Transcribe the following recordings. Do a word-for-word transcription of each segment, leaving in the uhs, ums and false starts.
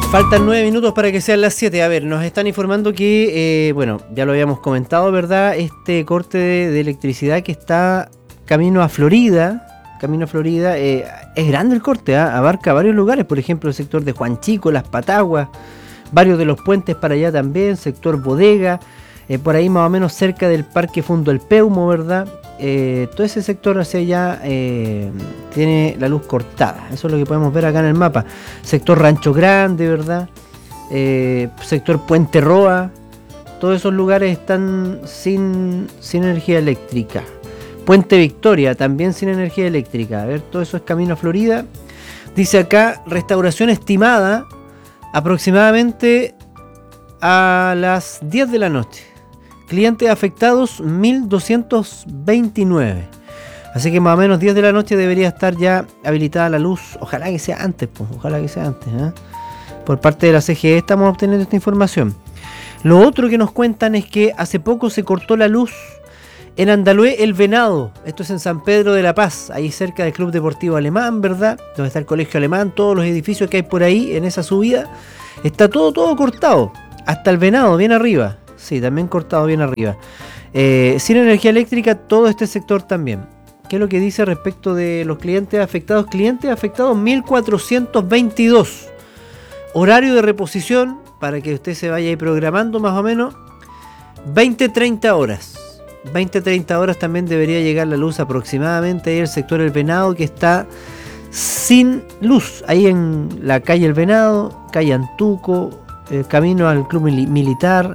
Faltan nueve minutos para que sean las siete. A ver, nos están informando que, eh, bueno, ya lo habíamos comentado, ¿verdad? Este corte de, de electricidad que está camino a Florida, camino a Florida, eh, es grande el corte, ¿eh? Abarca varios lugares, por ejemplo, el sector de Juan Chico, Las Pataguas, varios de los puentes para allá también, sector Bodega, eh, por ahí más o menos cerca del Parque Fundo El Peumo, ¿verdad? Eh, todo ese sector hacia allá eh, tiene la luz cortada. Eso es lo que podemos ver acá en el mapa. Sector Rancho Grande, ¿verdad? Eh, sector Puente Roa. Todos esos lugares están sin, sin energía eléctrica. Puente Victoria también sin energía eléctrica. A ver, todo eso es camino a Florida. Dice acá, restauración estimada aproximadamente a las diez de la noche. Clientes afectados mil doscientos veintinueve. Así que más o menos diez de la noche debería estar ya habilitada la luz. Ojalá que sea antes, pues, ojalá que sea antes, ¿eh? Por parte de la C G E estamos obteniendo esta información. Lo otro que nos cuentan es que hace poco se cortó la luz en Andalué El Venado. Esto es en San Pedro de la Paz, ahí cerca del Club Deportivo Alemán, ¿verdad? Donde está el Colegio Alemán, todos los edificios que hay por ahí en esa subida. Está todo, todo cortado. Hasta El Venado, bien arriba. Sí, también cortado bien arriba. Eh, sin energía eléctrica, todo este sector también. ¿Qué es lo que dice respecto de los clientes afectados? Clientes afectados mil cuatrocientos veintidós. Horario de reposición, para que usted se vaya ahí programando más o menos, veinte a treinta horas. veinte a treinta horas también debería llegar la luz aproximadamente ahí el sector El Venado, que está sin luz. Ahí en la calle El Venado, calle Antuco, el camino al Club Militar.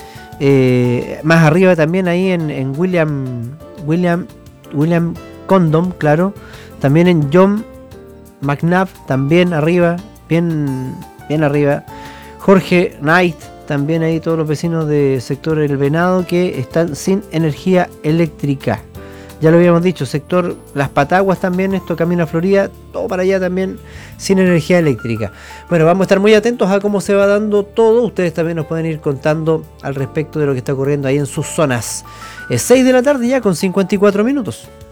Eh, más arriba también ahí en, en William William William Condom, claro, también en John McNabb, también arriba, bien bien arriba, Jorge Knight, también ahí todos los vecinos del sector El Venado que están sin energía eléctrica. Ya lo habíamos dicho, sector Las Pataguas también, esto camino a Florida, todo para allá también sin energía eléctrica. Bueno, vamos a estar muy atentos a cómo se va dando todo. Ustedes también nos pueden ir contando al respecto de lo que está ocurriendo ahí en sus zonas. Es seis de la tarde ya con cincuenta y cuatro minutos.